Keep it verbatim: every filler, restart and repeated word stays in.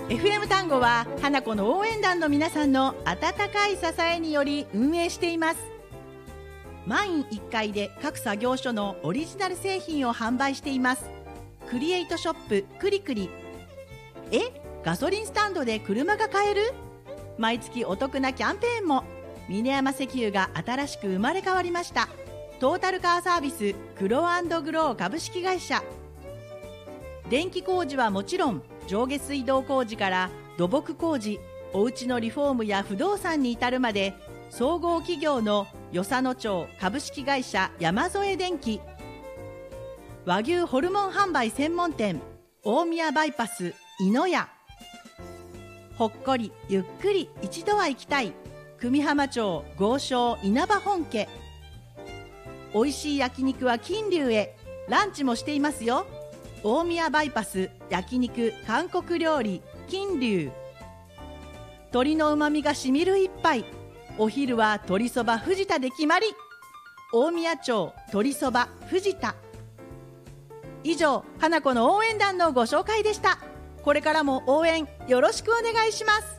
エフエム 単語は花子の応援団の皆さんの温かい支えにより運営しています。満員いっかいで各作業所のオリジナル製品を販売しています。クリエイトショップクリクリ。え、ガソリンスタンドで車が買える？毎月お得なキャンペーンも。峰山石油が新しく生まれ変わりました。トータルカーサービスグロー&グロー株式会社。電気工事はもちろん、上下水道工事から土木工事、お家のリフォームや不動産に至るまで、総合企業の与謝野町株式会社山添電機。和牛ホルモン販売専門店大宮バイパスいのや。ほっこりゆっくり一度は行きたい久美浜町豪商稲葉本家。おいしい焼肉は金龍へ。ランチもしていますよ。大宮バイパス焼肉韓国料理金龍。鶏のうまみがしみる一杯。お昼は鶏そば藤田で決まり。大宮町鶏そば藤田。以上、花子の応援団のご紹介でした。これからも応援よろしくお願いします。